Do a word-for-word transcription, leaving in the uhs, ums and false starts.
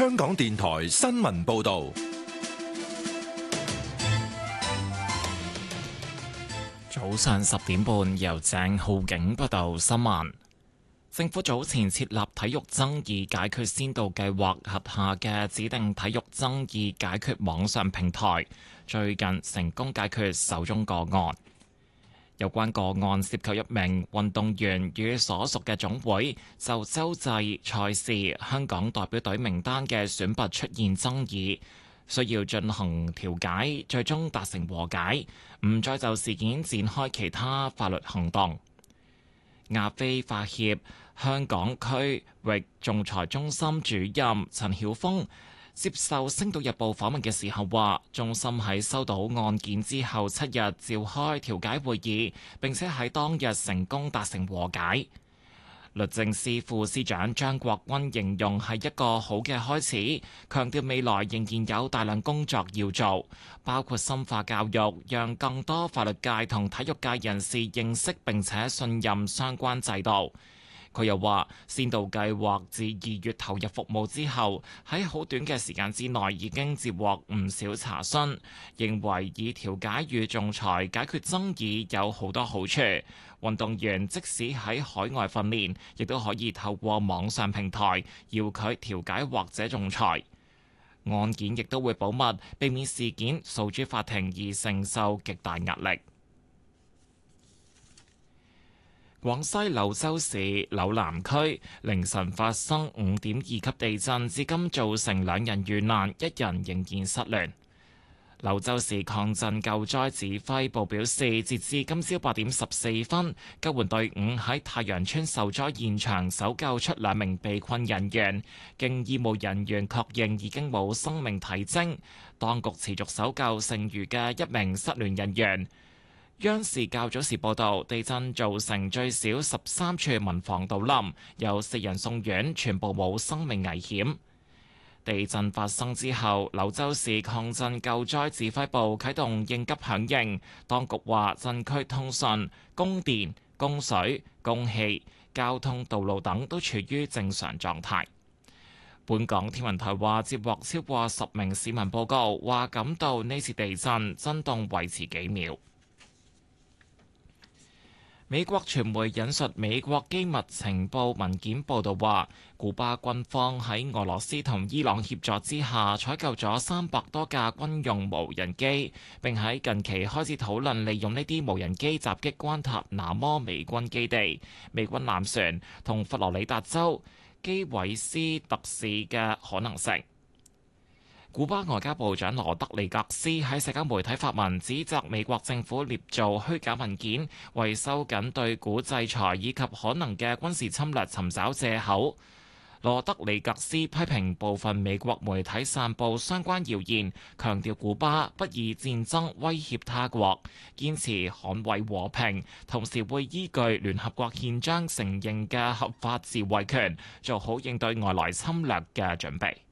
香港電台新聞報道。 早上十點半，由鄭浩景報道新聞。政府早前設立體育爭議解決先導計劃轄下嘅指定體育爭議解決網上平台，最近成功解決首宗個案。有關個案涉及一名運動員與所屬嘅總會就洲際賽事香港代表隊名單嘅選拔出現爭議，需要進行調解，最終達成和解，唔再就事件展開其他法律行動。亞非法協香港區域仲裁中心主任陳曉峰接受《星島日報》訪問嘅時候話，中心喺收到案件之後七日召開調解會議，並且喺當日成功達成和解。律政司副司長張國鈞形容係一個好嘅開始，強調未來仍然有大量工作要做，包括深化教育，讓更多法律界同體育界人士認識並且信任相關制度。佢又話，先導計劃自二月投入服務之後，喺好短嘅時間之內已經接獲唔少查詢，認為以調解與仲裁解決爭議有好多好處。運動員即使喺海外訓練，亦都可以透過網上平台要佢調解或者仲裁。案件亦都會保密，避免事件訴諸法庭而承受極大壓力。廣西柳州市柳南區凌晨發生五點二級地震，至今造成兩人遇難，一人仍然失聯。柳州市抗震救災指揮部表示，截至今朝八點十四分，救援隊伍喺太陽村受災現場搜救出兩名被困人員，經醫務人員確認已經冇生命體徵，當局持續搜救剩餘嘅一名失聯人員。央視較早時報道，地震造成最少十三處民房倒冧，有四人送院，全部冇生命危險。地震發生之後，柳州市抗震救災指揮部啟動應急響應，當局話震區通訊、供電、供水、供氣、交通道路等都處於正常狀態。本港天文台話接獲超過十名市民報告，話感到呢次地震震動維持幾秒。美國傳媒引述美國機密情報文件報導話，古巴軍方喺俄羅斯同伊朗協助之下，採購咗三百多架軍用無人機，並喺近期開始討論利用呢啲無人機襲擊關塔那摩美軍基地、美軍艦船同佛羅里達州基韋斯特市嘅可能性。古巴外交部長羅德里格斯喺社交媒體發文，指責美國政府捏造虛假文件，為收緊對古制裁以及可能嘅軍事侵略尋找藉口。羅德里格斯批評部分美國媒體散佈相關謠言，強調古巴不以戰爭威脅他國，堅持捍衛和平，同時會依據聯合國憲章承認嘅合法自衛權，做好應對外來侵略嘅準備。